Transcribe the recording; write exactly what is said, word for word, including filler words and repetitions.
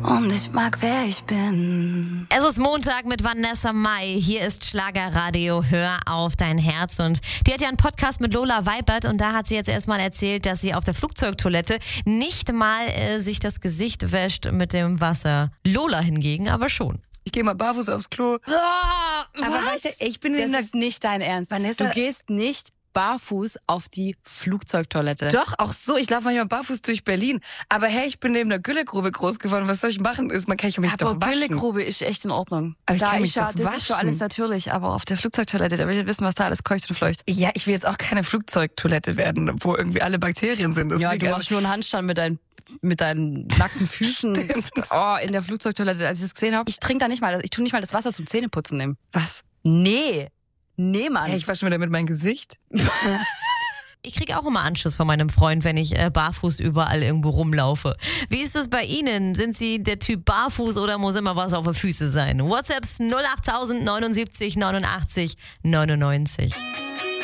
Und ich mag, wer ich bin. Es ist Montag mit Vanessa Mai. Hier ist Schlagerradio. Hör auf dein Herz. Und die hat ja einen Podcast mit Lola Weibert. Und da hat sie jetzt erstmal erzählt, dass sie auf der Flugzeugtoilette nicht mal äh, sich das Gesicht wäscht mit dem Wasser. Lola hingegen aber schon. Ich gehe mal barfuß aufs Klo. Oh, Aber was? weißt du, ich bin das in der... ist nicht dein Ernst. Vanessa- Du gehst nicht barfuß auf die Flugzeugtoilette. Doch, auch so. Ich laufe manchmal barfuß durch Berlin. Aber hey, ich bin neben einer Güllegrube groß geworden. Was soll ich machen? Ist, man kann ich mich aber doch waschen. Güllegrube ist echt in Ordnung. Aber ich da kann mich ist ja, doch das ist für waschen. alles natürlich. Aber auf der Flugzeugtoilette, da will ich wissen, was da alles keucht und fleucht. Ja, ich will jetzt auch keine Flugzeugtoilette werden, wo irgendwie alle Bakterien sind. Ja, Deswegen- du machst nur einen Handstand mit deinen mit deinen nackten Füßen oh, in der Flugzeugtoilette, als ich das gesehen habe. Ich trinke da nicht mal, ich tue nicht mal das Wasser zum Zähneputzen nehmen. Was? Nee. Nee, Mann. Ja, ich wasche mir damit mein Gesicht. Ich kriege auch immer Anschluss von meinem Freund, wenn ich äh, barfuß überall irgendwo rumlaufe. Wie ist das bei Ihnen? Sind Sie der Typ barfuß oder muss immer was auf der Füße sein? WhatsApps null acht null null neunundsiebzig neunundachtzig neunundneunzig.